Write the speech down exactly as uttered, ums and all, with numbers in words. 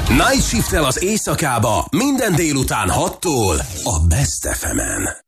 Night Shift-tel az éjszakába minden délután hattól a Best ef emen.